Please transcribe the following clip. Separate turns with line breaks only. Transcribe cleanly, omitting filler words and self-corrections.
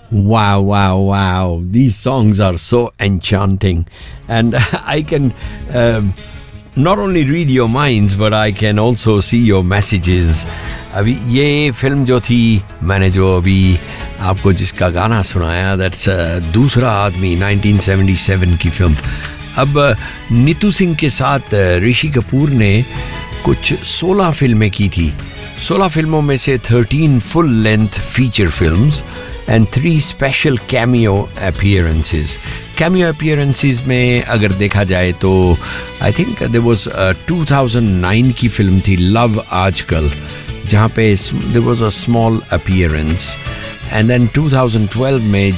Wow, wow, wow. These songs are so enchanting. And I can not only read your minds, but I can also see your messages. अभी ये film जो थी, मैंने जो अभी आपको जिसका गाना सुनाया, दैट्स दूसरा आदमी, 1977 की फिल्म. अब नीतू सिंह के साथ ऋषि कपूर ने कुछ 16 फिल्में की थी. 16 फिल्मों में से 13 full length feature films and 3 special cameo appearances. Cameo appearances में अगर देखा जाए तो I think there was 2009 की फिल्म थी Love आजकल, जहाँ पे there was a small appearance. And then 2012 में